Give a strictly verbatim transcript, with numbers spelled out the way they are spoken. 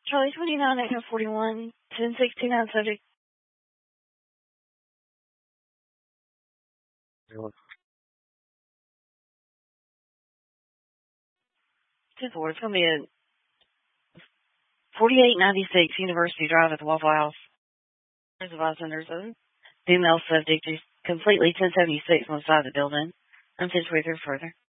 Charlie twenty-nine, Echo forty-one, ten sixty-nine, subject. ten four, it's going to be a forty-eight ninety-six University Drive at the Waffle House. There's a bystander's a female subject who's completely ten seventy-six on the side of the building. I'm just with her further.